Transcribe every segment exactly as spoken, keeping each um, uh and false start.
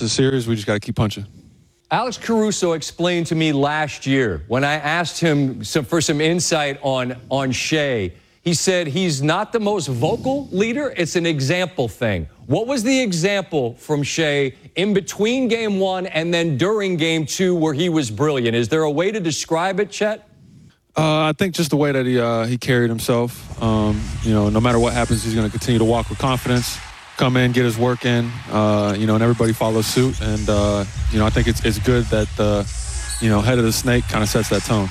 of the series. We just got to keep punching. Alex Caruso explained to me last year when I asked him some, for some insight on, on Shai. He said he's not the most vocal leader. It's an example thing. What was the example from Shai in between game one and then during game two where he was brilliant? Is there a way to describe it, Chet? Uh, I think just the way that he uh, he carried himself. Um, you know, no matter what happens, he's going to continue to walk with confidence, come in, get his work in, uh, you know, and everybody follows suit. And, uh, you know, I think it's, it's good that the, you know, head of the snake kind of sets that tone.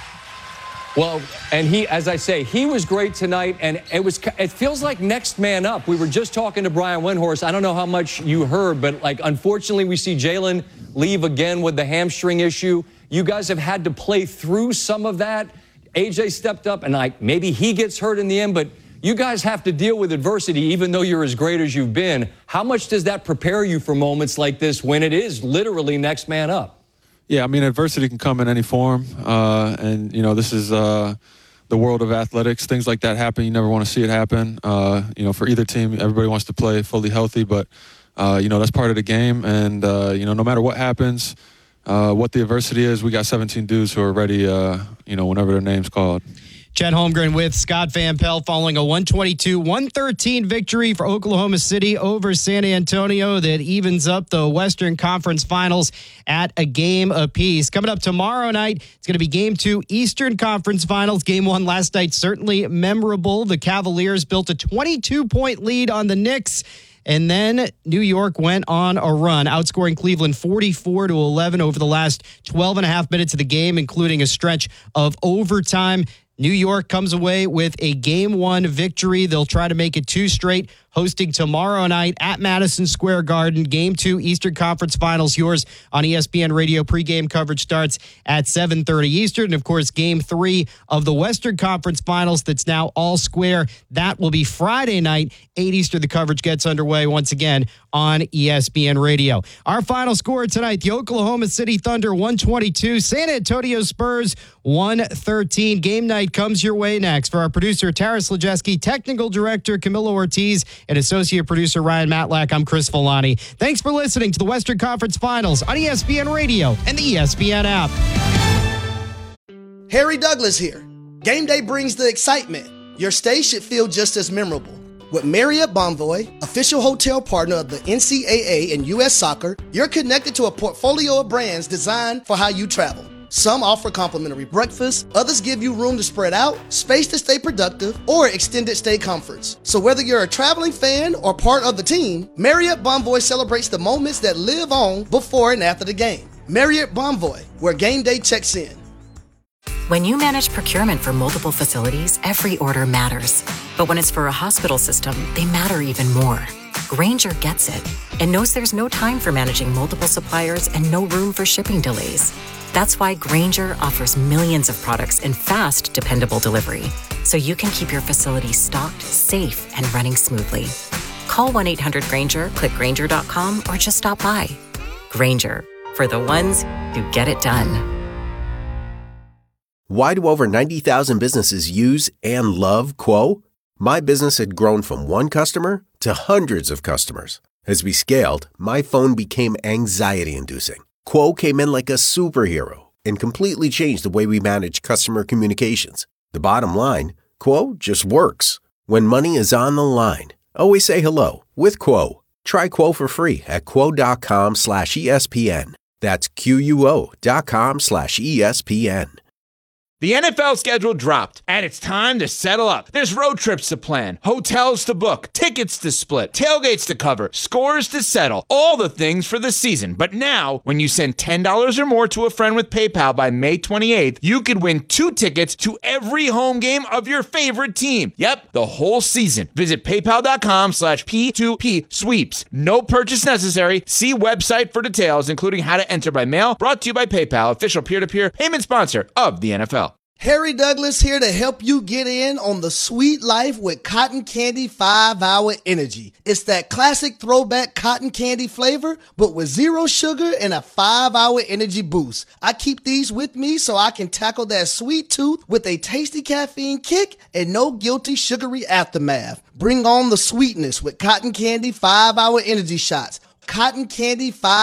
Well, and he, as I say, he was great tonight, and it was. It feels like next man up. We were just talking to Brian Windhorst. I don't know how much you heard, but, like, unfortunately, we see Jalen leave again with the hamstring issue. You guys have had to play through some of that. A J stepped up, and, like, maybe he gets hurt in the end, but you guys have to deal with adversity even though you're as great as you've been. How much does that prepare you for moments like this when it is literally next man up? Yeah, I mean, adversity can come in any form, uh, and, you know, this is uh, the world of athletics. Things like that happen. You never want to see it happen. Uh, you know, for either team, everybody wants to play fully healthy, but, uh, you know, that's part of the game, and, uh, you know, no matter what happens, uh, what the adversity is, we got seventeen dudes who are ready, uh, you know, whenever their name's called. Chet Holmgren with Scott Van Pelt following a one twenty-two one thirteen victory for Oklahoma City over San Antonio that evens up the Western Conference Finals at a game apiece. Coming up tomorrow night, it's going to be game two Eastern Conference Finals. Game one last night, certainly memorable. The Cavaliers built a twenty-two point lead on the Knicks. And then New York went on a run, outscoring Cleveland forty-four to eleven over the last twelve and a half minutes of the game, including a stretch of overtime. New York comes away with a game one victory. They'll try to make it two straight, hosting tomorrow night at Madison Square Garden. Game two, Eastern Conference Finals, yours on E S P N Radio. Pregame coverage starts at seven thirty Eastern. And, of course, game three of the Western Conference Finals that's now all square. That will be Friday night, eight Eastern. The coverage gets underway once again on E S P N Radio. Our final score tonight, the Oklahoma City Thunder one twenty-two, San Antonio Spurs one thirteen. Game night comes your way next. For our producer, Tara Slajewski, technical director, Camilo Ortiz, and associate producer, Ryan Matlack, I'm Chris Villani. Thanks for listening to the Western Conference Finals on E S P N Radio and the E S P N app. Harry Douglas here. Game day brings the excitement. Your stay should feel just as memorable. With Marriott Bonvoy, official hotel partner of the N C double A and U S Soccer, you're connected to a portfolio of brands designed for how you travel. Some offer complimentary breakfast, others give you room to spread out, space to stay productive, or extended stay comforts. So whether you're a traveling fan or part of the team, Marriott Bonvoy celebrates the moments that live on before and after the game. Marriott Bonvoy, where game day checks in. When you manage procurement for multiple facilities, every order matters. But when it's for a hospital system, they matter even more. Grainger gets it and knows there's no time for managing multiple suppliers and no room for shipping delays. That's why Grainger offers millions of products in fast, dependable delivery, so you can keep your facility stocked, safe, and running smoothly. Call one eight hundred Grainger, click Grainger dot com, or just stop by. Grainger, for the ones who get it done. Why do over ninety thousand businesses use and love Quo? My business had grown from one customer to hundreds of customers. As we scaled, my phone became anxiety-inducing. Quo came in like a superhero and completely changed the way we manage customer communications. The bottom line, Quo just works. When money is on the line, always say hello with Quo. Try Quo for free at quo.com slash ESPN. That's Q-U-O dot com slash ESPN. The N F L schedule dropped, and it's time to settle up. There's road trips to plan, hotels to book, tickets to split, tailgates to cover, scores to settle, all the things for the season. But now, when you send ten dollars or more to a friend with PayPal by May twenty-eighth, you could win two tickets to every home game of your favorite team. Yep, the whole season. Visit paypal.com slash P2P sweeps. No purchase necessary. See website for details, including how to enter by mail. Brought to you by PayPal, official peer-to-peer payment sponsor of the N F L. Harry Douglas here to help you get in on the sweet life with Cotton Candy five hour Energy. It's that classic throwback cotton candy flavor, but with zero sugar and a five hour energy boost. I keep these with me so I can tackle that sweet tooth with a tasty caffeine kick and no guilty sugary aftermath. Bring on the sweetness with Cotton Candy five hour Energy shots. Cotton Candy five